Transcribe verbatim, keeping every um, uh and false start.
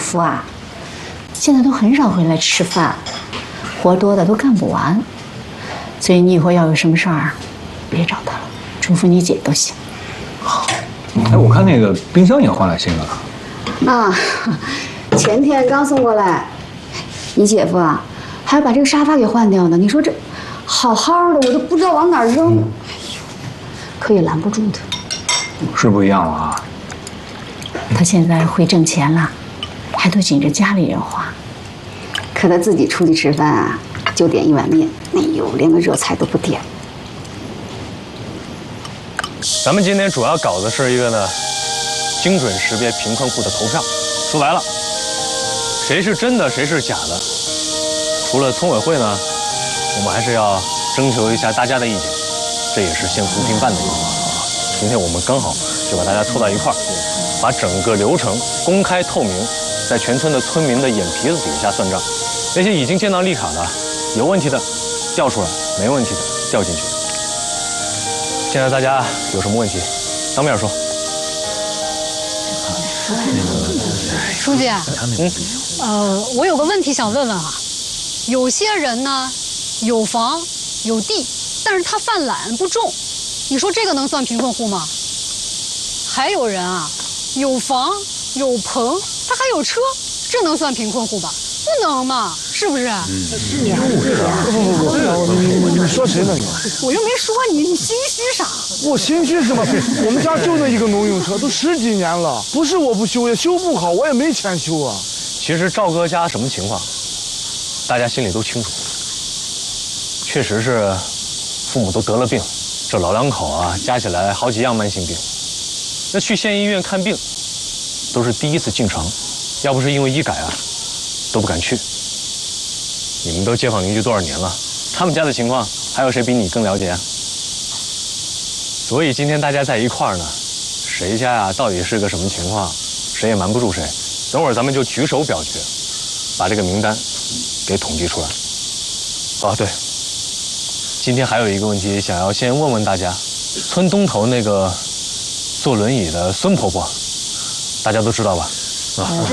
夫啊，现在都很少回来吃饭，活多的都干不完。所以你以后要有什么事儿，别找他了，嘱咐你姐都行。 好。哎，我看那个冰箱也换了新的了。 啊，前天刚送过来。你姐夫啊，还要把这个沙发给换掉呢。你说这好好的，我都不知道往哪儿扔。嗯、哎呦，可也拦不住他。 是不一样了啊。 他现在会挣钱了，还都紧着家里人花。可他自己出去吃饭啊，就点一碗面，哎呦，连个热菜都不点。 咱们今天主要搞的是一个呢，精准识别贫困户的投票。说白了，谁是真的，谁是假的？除了村委会呢，我们还是要征求一下大家的意见，这也是县公平办的一个。今天我们刚好就把大家凑到一块儿，把整个流程公开透明，在全村的村民的眼皮子底下算账。那些已经建到立卡的，有问题的调出来，没问题的调进去。现在大家有什么问题，当面说。 书记，嗯，呃，我有个问题想问问啊，有些人呢，有房有地，但是他犯懒不种，你说这个能算贫困户吗？还有人啊，有房有棚，他还有车，这能算贫困户吧？不能嘛，是不是？嗯， 是呀，是啊。不不不，你你说谁呢你？ 我又没说你，你心虚啥？ 我心虚什么？我们家就那一个农用车，都十几年了，不是我不修，也修不好，我也没钱修啊。 其实赵哥家什么情况，大家心里都清楚。确实是，父母都得了病，这老两口啊，加起来好几样慢性病。那去县医院看病，都是第一次进城，要不是因为医改啊，都不敢去。你们都街坊邻居多少年了，他们家的情况，还有谁比你更了解啊？所以今天大家在一块儿呢，谁家呀、啊、到底是个什么情况，谁也瞒不住谁。等会儿咱们就举手表决，把这个名单给统计出来。哦，对，今天还有一个问题想要先问问大家，村东头那个坐轮椅的孙婆婆，大家都知道吧？啊，